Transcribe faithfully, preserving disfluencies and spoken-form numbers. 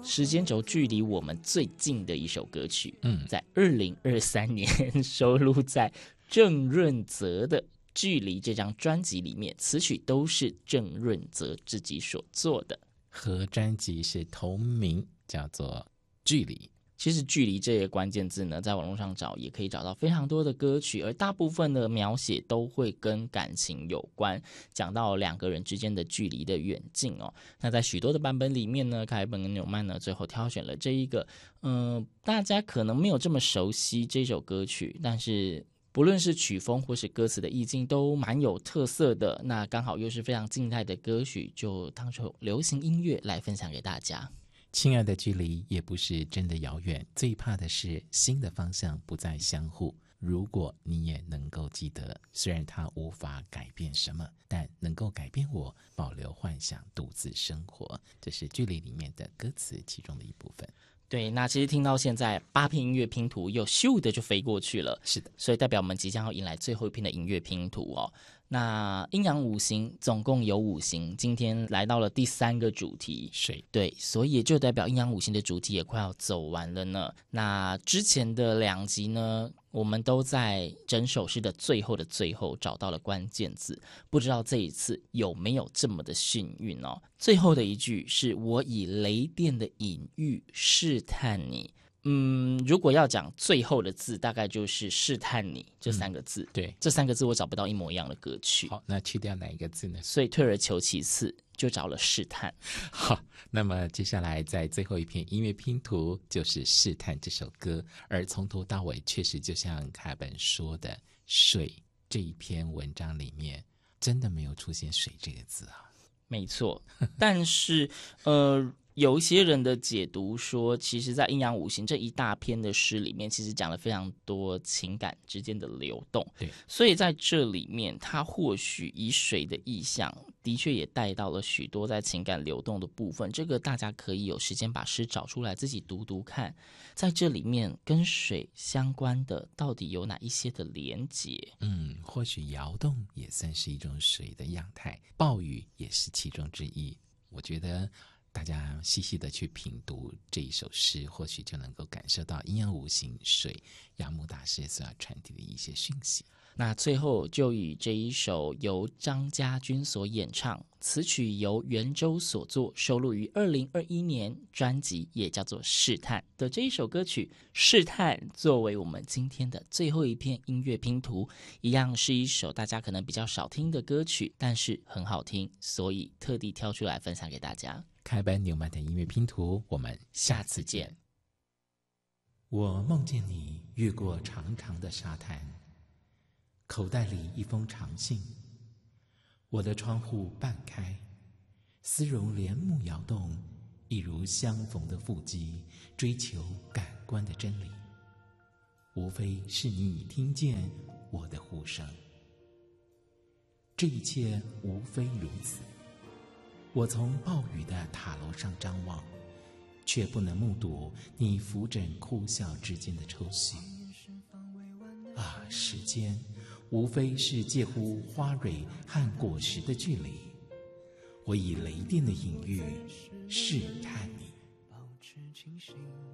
时间轴距离我们最近的一首歌曲， 嗯， 在二零二三年收录在郑润泽的《距离》这张专辑里面，词曲都是郑润泽自己所做的， 和专辑是同名，叫做《距离》。 其实距离这个关键字呢，在网络上找也可以找到非常多的歌曲，而大部分的描写都会跟感情有关，讲到两个人之间的距离的远近哦。那在许多的版本里面呢，凯本跟纽曼呢最后挑选了这一个，嗯、呃，大家可能没有这么熟悉这首歌曲，但是不论是曲风或是歌词的意境都蛮有特色的。那刚好又是非常静态的歌曲，就当成流行音乐来分享给大家。 亲爱的，距离也不是真的遥远，最怕的是心的方向不再相互。如果你也能够记得，虽然它无法改变什么，但能够改变我保留幻想，独自生活。这是距离里面的歌词其中的一部分。 对，那其实听到现在八片音乐拼图又咻的就飞过去了， 是的， 所以代表我们即将要迎来最后一篇的音乐拼图哦。那阴阳五行总共有五行，今天来到了第三个主题水， 对，所以也就代表阴阳五行的主题也快要走完了呢。那之前的两集呢，我们都在整首诗的最后的最后找到了关键字，不知道这一次有没有这么的幸运哦。最后的一句是我以雷电的隐喻试探你，嗯，如果要讲最后的字，大概就是试探你这三个字、 嗯、对， 这三个字我找不到一模一样的歌曲。 好，那去掉哪一个字呢？ 所以退而求其次就找了试探。 好，那么接下来在最后一篇音乐拼图就是试探这首歌，而从头到尾确实就像凯本说的，水这一篇文章里面真的没有出现水这个字啊。 没错，但是呃有一些人的解读说，其实在阴阳五行这一大篇的诗里面，其实讲了非常多情感之间的流动。 对， 所以在这里面，它或许以水的意象，的确也带到了许多在情感流动的部分。这个大家可以有时间把诗找出来，自己读读看，在这里面跟水相关的到底有哪一些的连结？ 嗯，或许摇动也算是一种水的样态，暴雨也是其中之一。我觉得大家细细的去品读这一首诗，或许就能够感受到阴阳五行水杨牧大师所要传递的一些讯息。 那最后就以这一首由张家军所演唱，词曲由袁周所作，收录于二零二一年专辑也叫做《试探》的这一首歌曲《试探》，作为我们今天的最后一片音乐拼图，一样是一首大家可能比较少听的歌曲，但是很好听，所以特地挑出来分享给大家。 开班纽曼的音乐拼图，我们下次见。我梦见你越过长长的沙滩，口袋里一封长信，我的窗户半开，丝绒帘幕摇动，一如相逢的腹肌，追求感官的真理。无非是你已听见我的呼声，这一切无非如此。我从暴雨的塔楼上张望，却不能目睹你扶枕哭笑之间的抽泣。啊，时间无非是介乎花蕊和果实的距离，我以雷电的隐喻试探你。保持清醒